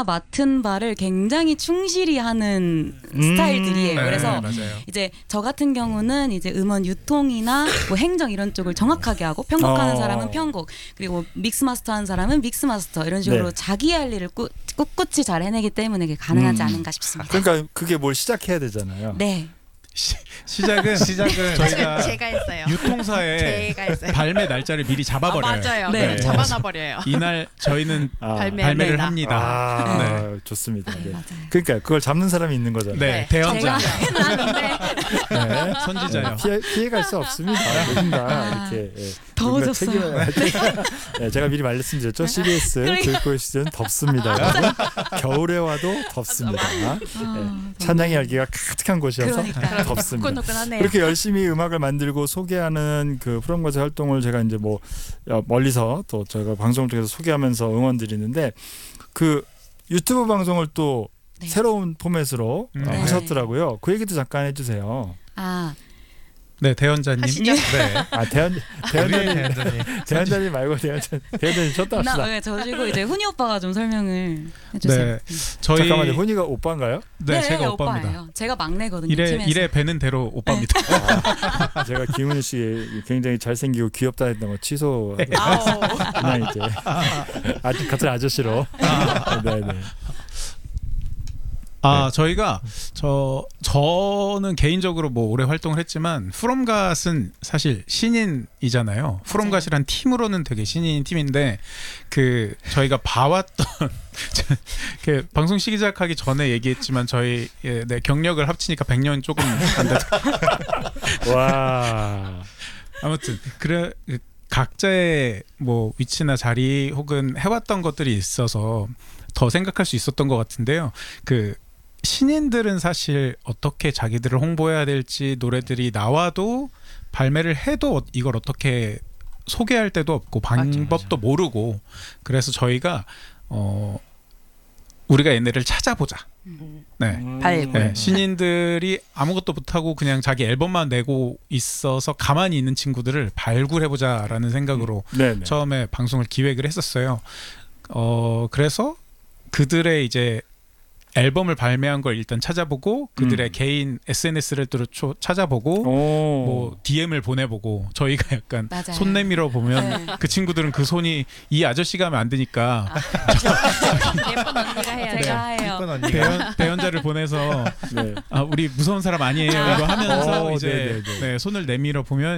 자기가 맡은 바를 굉장히 충실히 하는 스타일들이에요. 네, 그래서 맞아요. 이제 저 같은 경우는 이제 음원 유통이나 뭐 행정 이런 쪽을 정확하게 하고 편곡하는 사람은 편곡, 그리고 믹스 마스터 하는 사람은 믹스 마스터, 이런 식으로 네. 자기 할 일을 꿋꿋이 잘 해내기 때문에 그게 가능하지 않은가 싶습니다. 그러니까 그게 뭘 시작해야 되잖아요. 네. 시작은 저희가 제가 했어요. 유통사에 제가 했어요. 발매 날짜를 미리 잡아버려요. 맞아요. 네. 네. 잡아놔버려요. 이날 저희는 발매를 발매를 내다. 합니다. 네. 좋습니다. 네. 맞아요. 그러니까 그걸 잡는 사람이 있는 거잖아요. 네, 네. 대연자. 네. 선지자요. 피해갈 수 없습니다. 누군가 이렇게 더워졌어요. 네, 제가 미리 말씀드렸죠. CBS 교육고의 시즌 덥습니다. 여러분. 겨울에 와도 덥습니다. 네. 찬양의 열기가 가득한 곳이어서 덥습니다. 후끈후끈하네요. 그렇게 열심히 음악을 만들고 소개하는 그 프롬과의 활동을 제가 이제 뭐 멀리서 또 저희가 방송을 통해서 소개하면서 응원드리는데, 그 유튜브 방송을 또 네. 새로운 포맷으로 네. 하셨더라고요. 그 얘기도 잠깐 해주세요. 네, 대연자님. 하시죠. 네. 대현자님 말고 대현자님 쳤다 합시다. 네, 저지고 이제 훈이 오빠가 좀 설명을 해주세요. 네. 저희 잠깐만요. 훈이가 오빠인가요? 네, 제가 오빠입니다. 오빠예요. 제가 막내거든요. 이래 팀에서. 이래 뵈는 대로 오빠입니다. 제가 김훈이 씨 굉장히 잘생기고 귀엽다 했던 거 취소. 아우. 그냥 이제 아직 같은 아저씨로. 네네. 저희가 저는 개인적으로 뭐 오래 활동을 했지만 프롬갓은 사실 신인이잖아요. 프롬갓이란 팀으로는 되게 신인 팀인데, 그 저희가 봐왔던 그 방송 시작하기 전에 얘기했지만 저희 네, 경력을 합치니까 100년 조금 안 됐다. 와. 아무튼 그래, 각자의 뭐 위치나 자리 혹은 해왔던 것들이 있어서 더 생각할 수 있었던 것 같은데요. 그 신인들은 사실 어떻게 자기들을 홍보해야 될지, 노래들이 나와도 발매를 해도 이걸 어떻게 소개할 때도 없고 방법도 모르고, 그래서 저희가 우리가 얘네를 찾아보자. 네. 네. 신인들이 아무것도 못하고 그냥 자기 앨범만 내고 있어서 가만히 있는 친구들을 발굴해보자라는 생각으로 네네. 처음에 방송을 기획을 했었어요. 그래서 그들의 이제 앨범을 발매한 걸 일단 찾아보고, 그들의 개인 SNS를 또 찾아보고, 뭐 DM을 보내보고, 저희가 약간 맞아요. 손 내밀어 보면 그 친구들은 그 손이 이 아저씨가 하면 안 되니까 예쁜 언니가 해야 돼요. 제가 해요. 대연자를 보내서 네. 우리 무서운 사람 아니에요 이거 하면서 오, 이제 네네네. 네, 손을 내밀어 보면